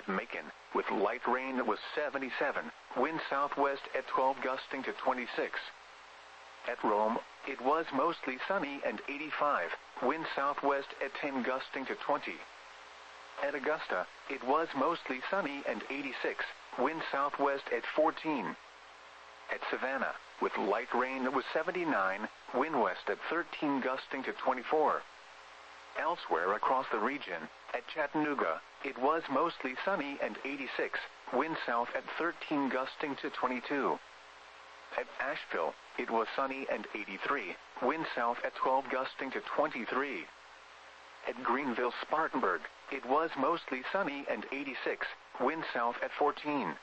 at Macon, with light rain that was 77, wind southwest at 12 gusting to 26. At Rome, it was mostly sunny and 85, wind southwest at 10 gusting to 20. At Augusta, it was mostly sunny and 86, wind southwest at 14. At Savannah, with light rain that was 79, wind west at 13 gusting to 24. Elsewhere across the region, at Chattanooga, it was mostly sunny and 86, wind south at 13 gusting to 22. At Asheville, it was sunny and 83, wind south at 12 gusting to 23. At Greenville-Spartanburg, it was mostly sunny and 86, wind south at 14.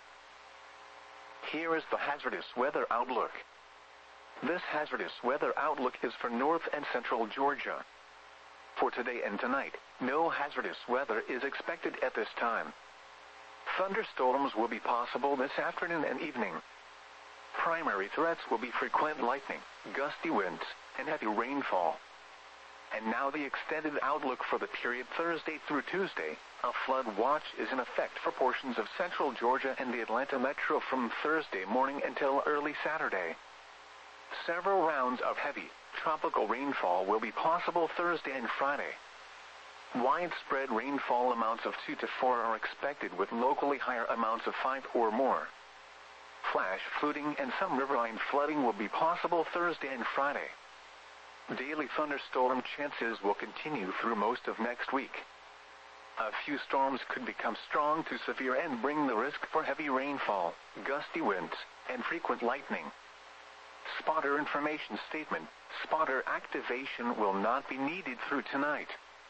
Here is the hazardous weather outlook. This hazardous weather outlook is for north and central Georgia. For today and tonight, no hazardous weather is expected at this time. Thunderstorms will be possible this afternoon and evening. Primary threats will be frequent lightning, gusty winds, and heavy rainfall. And now the extended outlook for the period Thursday through Tuesday. A flood watch is in effect for portions of central Georgia and the Atlanta metro from Thursday morning until early Saturday. Several rounds of heavy, tropical rainfall will be possible Thursday and Friday. Widespread rainfall amounts of 2 to 4 are expected, with locally higher amounts of 5 or more. Flash flooding and some riverine flooding will be possible Thursday and Friday. Daily thunderstorm chances will continue through most of next week. A few storms could become strong to severe and bring the risk for heavy rainfall, gusty winds, and frequent lightning. Spotter information statement: spotter activation will not be needed through tonight.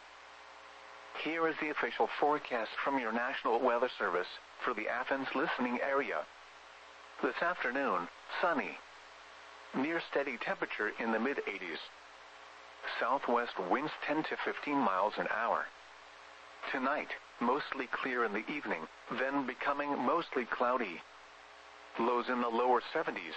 Here is the official forecast from your National Weather Service for the Athens listening area. This afternoon, sunny. Near steady temperature in the mid-80s. Southwest winds 10 to 15 miles an hour. Tonight, mostly clear in the evening, then becoming mostly cloudy. Lows in the lower 70s.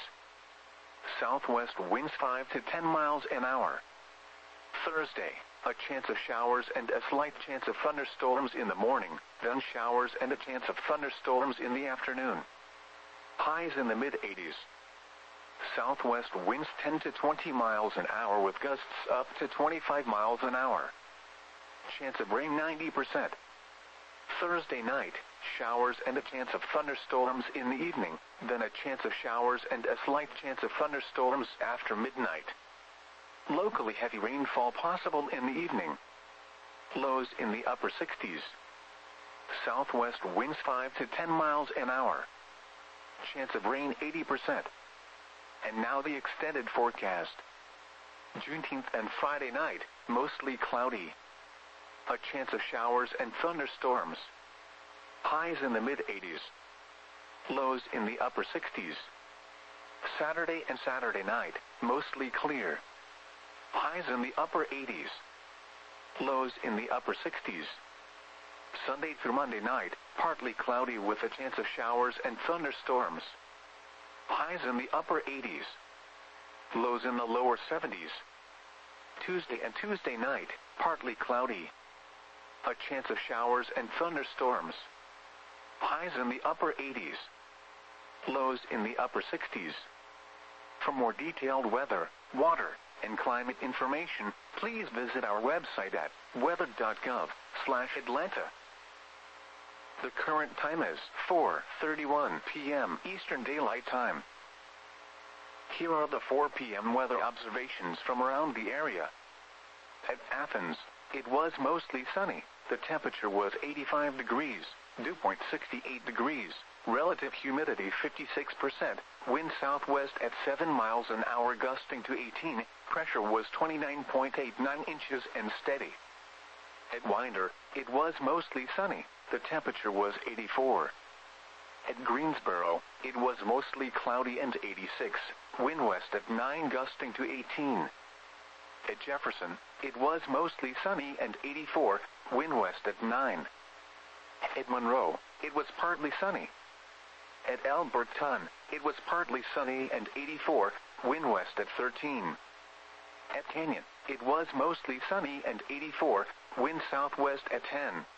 Southwest winds 5 to 10 miles an hour. Thursday, a chance of showers and a slight chance of thunderstorms in the morning, then showers and a chance of thunderstorms in the afternoon. Highs in the mid-80s. Southwest winds 10 to 20 miles an hour with gusts up to 25 miles an hour. Chance of rain 90%. Thursday night, showers and a chance of thunderstorms in the evening, then a chance of showers and a slight chance of thunderstorms after midnight. Locally heavy rainfall possible in the evening. Lows in the upper 60s. Southwest winds 5 to 10 miles an hour. Chance of rain 80%. And now the extended forecast. Juneteenth and Friday night, mostly cloudy. A chance of showers and thunderstorms. Highs in the mid-80s. Lows in the upper 60s. Saturday and Saturday night, mostly clear. Highs in the upper 80s. Lows in the upper 60s. Sunday through Monday night, partly cloudy with a chance of showers and thunderstorms. Highs in the upper 80s. Lows in the lower 70s. Tuesday and Tuesday night, partly cloudy. A chance of showers and thunderstorms. Highs in the upper 80s. Lows in the upper 60s. For more detailed weather, water, and climate information, please visit our website at weather.gov/Atlanta. The current time is 4:31 p.m. Eastern Daylight Time. Here are the 4 p.m. weather observations from around the area. At Athens, it was mostly sunny. The temperature was 85 degrees, dew point 68 degrees, relative humidity 56%, wind southwest at 7 miles an hour gusting to 18, pressure was 29.89 inches and steady. At Winder, it was mostly sunny. The temperature was 84. At Greensboro, it was mostly cloudy and 86, wind west at 9 gusting to 18. At Jefferson, it was mostly sunny and 84, wind west at 9. At Monroe, it was partly sunny. At Alberton, it was partly sunny and 84, wind west at 13. At Canyon, it was mostly sunny and 84, wind southwest at 10.